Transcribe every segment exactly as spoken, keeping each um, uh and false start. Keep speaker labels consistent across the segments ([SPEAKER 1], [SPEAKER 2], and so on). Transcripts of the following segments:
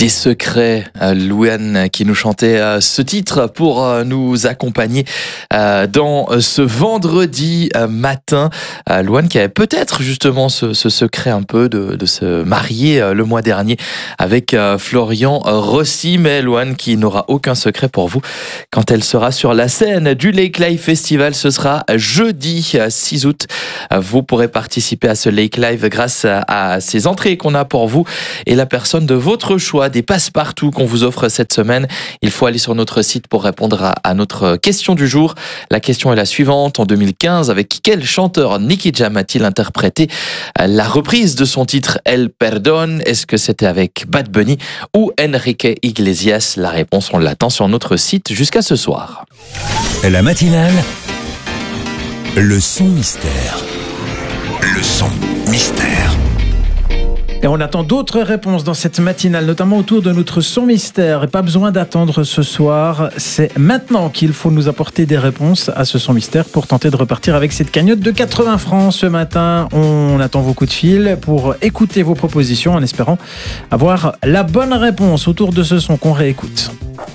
[SPEAKER 1] Des secrets, euh, Louane qui nous chantait euh, ce titre pour euh, nous accompagner euh, dans euh, ce vendredi euh, matin. Euh, Louane qui avait peut-être justement ce, ce secret un peu de, de se marier euh, le mois dernier avec euh, Florian Rossi, mais Louane qui n'aura aucun secret pour vous quand elle sera sur la scène du Lake Live Festival. Ce sera jeudi six août. Vous pourrez participer à ce Lake Live grâce à, à ces entrées qu'on a pour vous et la personne de votre choix, des passe-partout qu'on vous offre cette semaine. Il faut aller sur notre site pour répondre à, à notre question du jour. La question est la suivante. En deux mille quinze, avec quel chanteur Nicky Jam a-t-il interprété la reprise de son titre El Perdón? Est-ce que c'était avec Bad Bunny ou Enrique Iglesias? La réponse, on l'attend sur notre site jusqu'à ce soir.
[SPEAKER 2] La matinale, le son mystère. Le son mystère.
[SPEAKER 3] Et on attend d'autres réponses dans cette matinale, notamment autour de notre son mystère. Et pas besoin d'attendre ce soir, c'est maintenant qu'il faut nous apporter des réponses à ce son mystère pour tenter de repartir avec cette cagnotte de quatre-vingts francs. Ce matin, on attend vos coups de fil pour écouter vos propositions en espérant avoir la bonne réponse autour de ce son qu'on réécoute.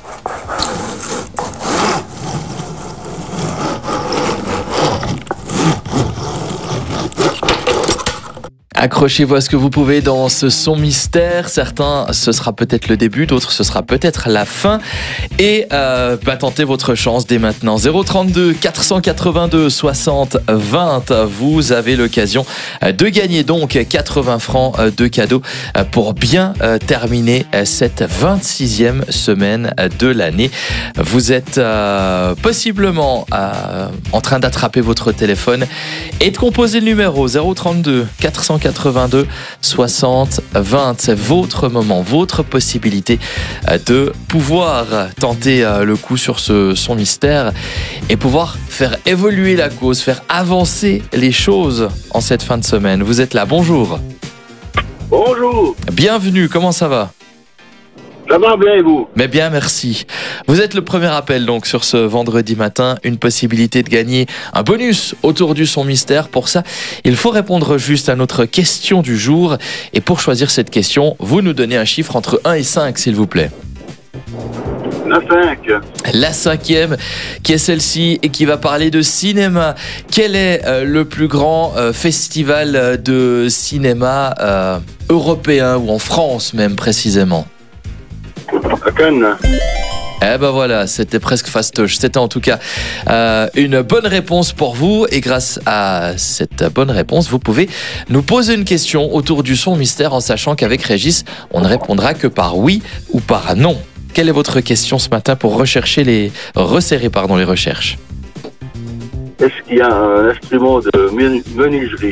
[SPEAKER 1] Accrochez-vous à ce que vous pouvez dans ce son mystère. Certains, ce sera peut-être le début, d'autres, ce sera peut-être la fin. Et euh, bah, tentez votre chance dès maintenant. zéro trente-deux quatre cent quatre-vingt-deux soixante vingt. Vous avez l'occasion de gagner donc quatre-vingts francs de cadeaux pour bien terminer cette vingt-sixième semaine de l'année. Vous êtes euh, possiblement euh, en train d'attraper votre téléphone et de composer le numéro zéro trente-deux quatre cent quatre-vingt-deux soixante vingt. C'est votre moment, votre possibilité de pouvoir tenter le coup sur ce son mystère et pouvoir faire évoluer la cause, faire avancer les choses en cette fin de semaine. Vous êtes là, bonjour.
[SPEAKER 4] Bonjour.
[SPEAKER 1] Bienvenue, comment ça va?
[SPEAKER 4] Ça va bien et vous?
[SPEAKER 1] Mais bien, merci. Vous êtes le premier appel donc sur ce vendredi matin, une possibilité de gagner un bonus autour du son mystère. Pour ça, il faut répondre juste à notre question du jour. Et pour choisir cette question, vous nous donnez un chiffre entre un et cinq, s'il vous plaît.
[SPEAKER 4] La cinq.
[SPEAKER 1] La cinquième, qui est celle-ci et qui va parler de cinéma. Quel est euh, le plus grand euh, festival de cinéma euh, européen ou en France même précisément?
[SPEAKER 4] À Cannes.
[SPEAKER 1] Eh ben voilà, c'était presque fastoche. C'était en tout cas euh, une bonne réponse pour vous. Et grâce à cette bonne réponse, vous pouvez nous poser une question autour du son mystère en sachant qu'avec Régis, on ne répondra que par oui ou par non. Quelle est votre question ce matin pour rechercher les... resserrer pardon, les recherches?
[SPEAKER 4] Est-ce qu'il y a un instrument de menuiserie?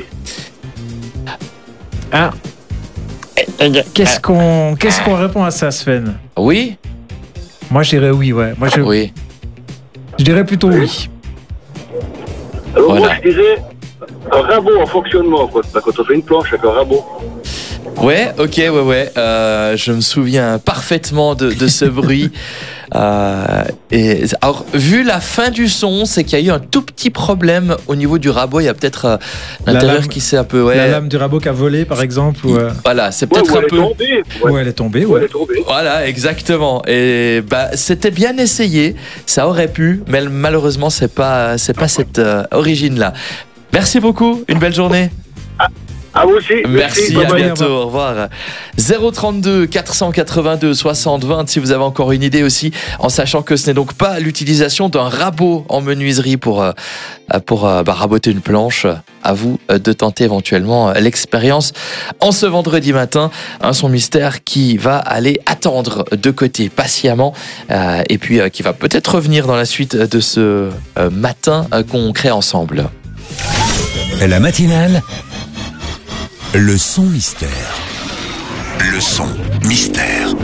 [SPEAKER 3] Ah. Qu'est-ce qu'on qu'est-ce qu'on répond à ça, Sven?
[SPEAKER 1] Oui?
[SPEAKER 3] Moi, je dirais oui, ouais. Moi, je,
[SPEAKER 1] Oui.
[SPEAKER 3] je dirais plutôt oui.
[SPEAKER 4] Alors
[SPEAKER 1] Voilà.
[SPEAKER 4] moi je dirais un rabot en fonctionnement, quoi. Quand on fait une planche avec un rabot.
[SPEAKER 1] Ouais, ok, ouais, ouais. Euh, je me souviens parfaitement de, de ce bruit. Euh, et, alors, vu la fin du son, c'est qu'il y a eu un tout petit problème au niveau du rabot. Il y a peut-être euh, l'intérieur
[SPEAKER 3] lame-
[SPEAKER 1] qui s'est un peu... Ouais,
[SPEAKER 3] La lame du rabot qui a volé, par exemple. Ou, euh,
[SPEAKER 1] Voilà, c'est
[SPEAKER 4] Ouais,
[SPEAKER 1] peut-être
[SPEAKER 4] ou
[SPEAKER 1] un
[SPEAKER 4] elle est
[SPEAKER 1] peu...
[SPEAKER 4] tombée.
[SPEAKER 3] ou
[SPEAKER 4] Ouais.
[SPEAKER 3] elle est tombée,
[SPEAKER 4] Ou
[SPEAKER 3] ouais.
[SPEAKER 4] elle est tombée.
[SPEAKER 1] Voilà, exactement. Et bah, c'était bien essayé. Ça aurait pu, mais malheureusement, c'est pas, c'est pas cette euh, origine-là. Merci beaucoup. Une belle journée.
[SPEAKER 4] À vous aussi.
[SPEAKER 1] Merci,
[SPEAKER 4] Bye
[SPEAKER 1] à
[SPEAKER 4] bye.
[SPEAKER 1] bientôt, au revoir. zéro trente-deux quatre cent quatre-vingt-deux soixante vingt si vous avez encore une idée aussi, en sachant que ce n'est donc pas l'utilisation d'un rabot en menuiserie pour, euh, pour euh, bah, raboter une planche. À vous euh, de tenter éventuellement euh, l'expérience en ce vendredi matin. Un son mystère qui va aller attendre de côté patiemment euh, et puis euh, qui va peut-être revenir dans la suite de ce euh, matin euh, qu'on crée ensemble.
[SPEAKER 2] La matinale, le son mystère. Le son mystère.